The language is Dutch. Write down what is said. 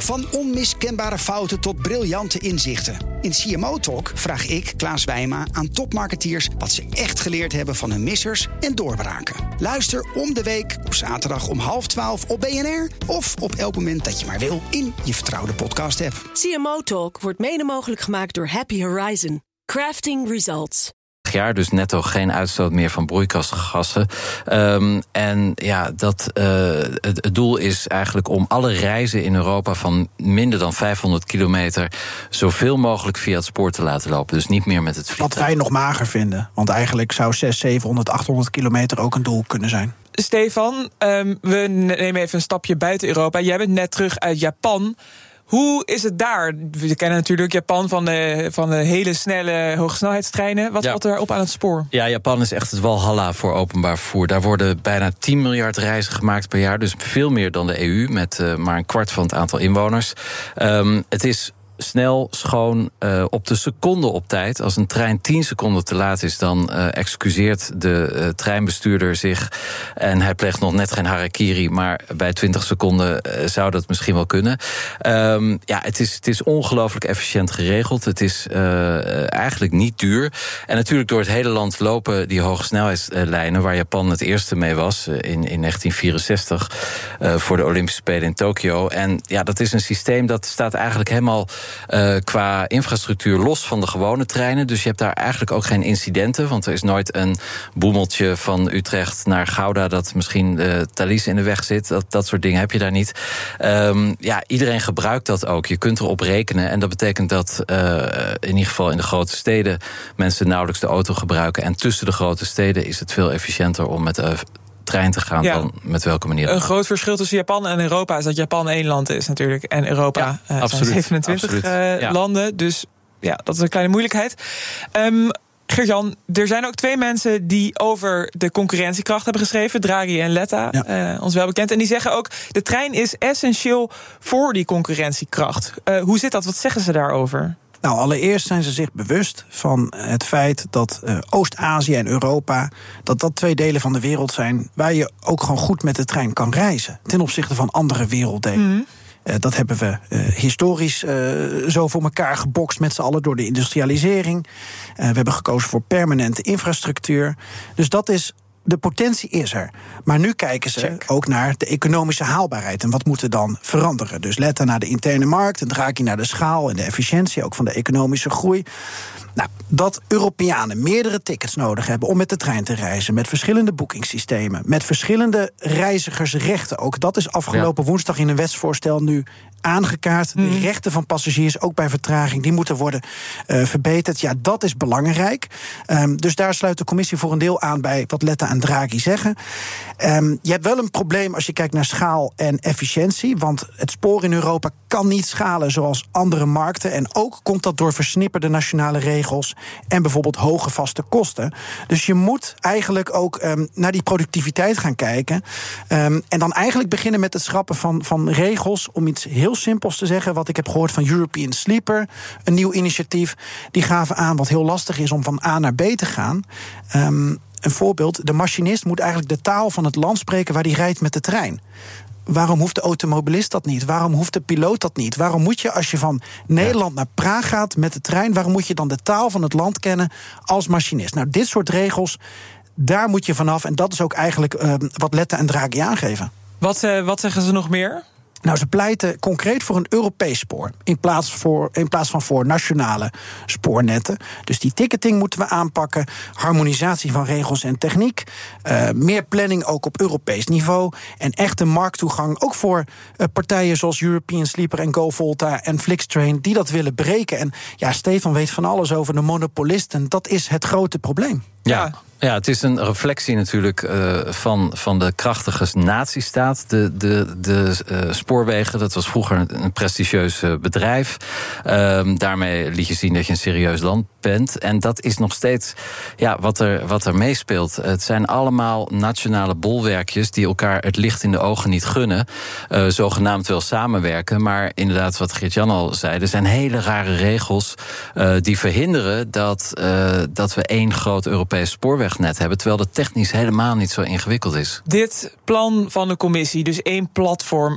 Van onmiskenbare fouten tot briljante inzichten. In CMO Talk vraag ik, Klaas Wijma, aan topmarketeers wat ze echt geleerd hebben van hun missers en doorbraken. Luister om de week op zaterdag om 11:30 op BNR of op elk moment dat je maar wil in je vertrouwde podcast-app. CMO Talk wordt mede mogelijk gemaakt door Happy Horizon. Crafting results. Jaar, dus netto geen uitstoot meer van broeikasgassen. Het doel is eigenlijk om alle reizen in Europa van minder dan 500 kilometer zoveel mogelijk via het spoor te laten lopen. Dus niet meer met het vliegtuig. Wat wij nog mager vinden. Want eigenlijk zou 600, 700, 800 kilometer ook een doel kunnen zijn. Stefan, we nemen even een stapje buiten Europa. Jij bent net terug uit Japan. Hoe is het daar? We kennen natuurlijk Japan van de hele snelle hogesnelheidstreinen. Wat valt er op aan het spoor? Ja, Japan is echt het walhalla voor openbaar vervoer. Daar worden bijna 10 miljard reizen gemaakt per jaar. Dus veel meer dan de EU, met maar een kwart van het aantal inwoners. Het is snel, schoon, op de seconde op tijd. Als een trein 10 seconden te laat is, dan excuseert de treinbestuurder zich en hij pleegt nog net geen harakiri, maar bij 20 seconden zou dat misschien wel kunnen. Het is ongelooflijk efficiënt geregeld. Het is eigenlijk niet duur. En natuurlijk door het hele land lopen die hogesnelheidslijnen, waar Japan het eerste mee was in 1964 voor de Olympische Spelen in Tokio. En ja, dat is een systeem dat staat eigenlijk helemaal qua infrastructuur los van de gewone treinen. Dus je hebt daar eigenlijk ook geen incidenten, want er is nooit een boemeltje van Utrecht naar Gouda dat misschien Thalys in de weg zit. Dat soort dingen heb je daar niet. Iedereen gebruikt dat ook. Je kunt erop rekenen en dat betekent dat in ieder geval in de grote steden mensen nauwelijks de auto gebruiken. En tussen de grote steden is het veel efficiënter om met trein te gaan dan met welke manier. Een groot verschil tussen Japan en Europa is dat Japan één land is natuurlijk. En Europa zijn 27 landen. Dus ja, dat is een kleine moeilijkheid. Geert-Jan, er zijn ook 2 mensen die over de concurrentiekracht hebben geschreven. Draghi en Letta, ons wel bekend. En die zeggen ook, de trein is essentieel voor die concurrentiekracht. Hoe zit dat? Wat zeggen ze daarover? Nou, allereerst zijn ze zich bewust van het feit dat Oost-Azië en Europa, dat 2 delen van de wereld zijn waar je ook gewoon goed met de trein kan reizen ten opzichte van andere werelddelen. Dat hebben we historisch zo voor elkaar gebokst met z'n allen door de industrialisering. We hebben gekozen voor permanente infrastructuur. Dus de potentie is er. Maar nu kijken ze ook naar de economische haalbaarheid. En wat moet er dan veranderen? Dus Letta naar de interne markt, en Draghi naar de schaal en de efficiëntie, ook van de economische groei. Nou, dat Europeanen meerdere tickets nodig hebben om met de trein te reizen, met verschillende boekingssystemen, met verschillende reizigersrechten ook. Dat is afgelopen woensdag in een wetsvoorstel nu aangekaart. De rechten van passagiers, ook bij vertraging, die moeten worden verbeterd. Ja, dat is belangrijk. Dus daar sluit de commissie voor een deel aan bij wat Letta en Draghi zeggen. Je hebt wel een probleem als je kijkt naar schaal en efficiëntie, want het spoor in Europa kan niet schalen zoals andere markten. En ook komt dat door versnipperde nationale regels en bijvoorbeeld hoge vaste kosten. Dus je moet eigenlijk ook naar die productiviteit gaan kijken. En dan eigenlijk beginnen met het schrappen van regels, om iets heel simpels te zeggen, wat ik heb gehoord van European Sleeper, een nieuw initiatief. Die gaven aan wat heel lastig is om van A naar B te gaan. Een voorbeeld, de machinist moet eigenlijk de taal van het land spreken waar hij rijdt met de trein. Waarom hoeft de automobilist dat niet? Waarom hoeft de piloot dat niet? Waarom moet je, als je van Nederland naar Praag gaat met de trein, waarom moet je dan de taal van het land kennen als machinist? Nou, dit soort regels, daar moet je vanaf. En dat is ook eigenlijk wat Letta en Draghi aangeven. Wat zeggen ze nog meer? Nou, ze pleiten concreet voor een Europees spoor, in plaats van voor nationale spoornetten. Dus die ticketing moeten we aanpakken, harmonisatie van regels en techniek, meer planning ook op Europees niveau en echte markttoegang, ook voor partijen zoals European Sleeper en GoVolta en Flixtrain, die dat willen breken. En ja, Stefan weet van alles over de monopolisten. Dat is het grote probleem. Ja, het is een reflectie natuurlijk van de krachtige natiestaat. De spoorwegen, dat was vroeger een prestigieus bedrijf. Daarmee liet je zien dat je een serieus land bent. En dat is nog steeds wat er meespeelt. Het zijn allemaal nationale bolwerkjes die elkaar het licht in de ogen niet gunnen. Zogenaamd wel samenwerken. Maar inderdaad, wat Geert-Jan al zei, er zijn hele rare regels die verhinderen dat we één groot Europees spoorwegnet hebben, terwijl dat technisch helemaal niet zo ingewikkeld is. Dit plan van de commissie, dus één platform,